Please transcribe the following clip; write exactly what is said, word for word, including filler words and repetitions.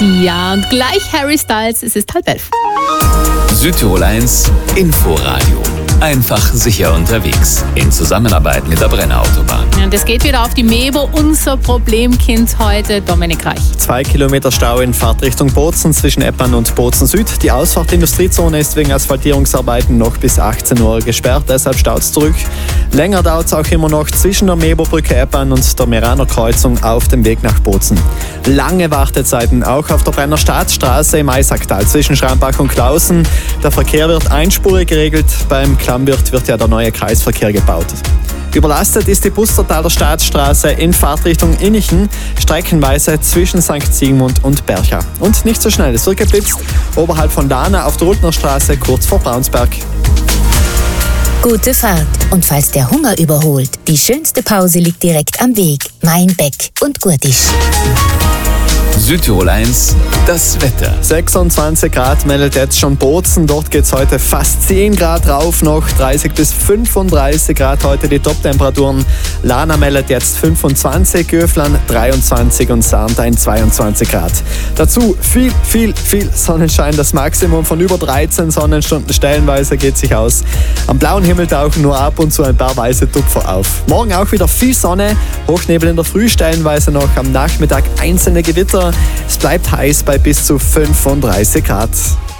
Sia und gleich Harry Styles, es ist halb elf. Südtirol eins Inforadio. Einfach sicher unterwegs. In Zusammenarbeit mit der Brenner Autobahn. Und es geht wieder auf die Mebo, unser Problemkind heute, Dominik Reich. Zwei Kilometer Stau in Fahrtrichtung Bozen zwischen Eppern und Bozen Süd. Die Ausfahrt Industriezone ist wegen Asphaltierungsarbeiten noch bis achtzehn Uhr gesperrt, deshalb staut es zurück. Länger dauert es auch immer noch zwischen der Mebo-Brücke Eppern und der Meraner Kreuzung auf dem Weg nach Bozen. Lange Wartezeiten auch auf der Brenner Staatsstraße im Eisacktal zwischen Schrambach und Klausen. Der Verkehr wird einspurig geregelt. Beim Klammwirt wird ja der neue Kreisverkehr gebaut. Überlastet ist die Bustertaler Staatsstraße in Fahrtrichtung Innichen, streckenweise zwischen Sankt Sigmund und Bercha. Und nicht so schnell, es wird geblitzt oberhalb von Dahna auf der Rutner Straße kurz vor Braunsberg. Gute Fahrt. Und falls der Hunger überholt, die schönste Pause liegt direkt am Weg. Mainbeck und Gurtisch. Südtirol eins, das Wetter. sechsundzwanzig Grad meldet jetzt schon Bozen. Dort geht es heute fast zehn Grad rauf noch. dreißig bis fünfunddreißig Grad heute die Top-Temperaturen. Lana meldet jetzt fünfundzwanzig, Göflan dreiundzwanzig und Sarntein zweiundzwanzig Grad. Dazu viel, viel, viel Sonnenschein. Das Maximum von über dreizehn Sonnenstunden stellenweise geht sich aus. Am blauen Himmel tauchen nur ab und zu ein paar weiße Tupfer auf. Morgen auch wieder viel Sonne. Hochnebel in der Früh stellenweise noch. Am Nachmittag einzelne Gewitter. Es bleibt heiß bei bis zu fünfunddreißig Grad.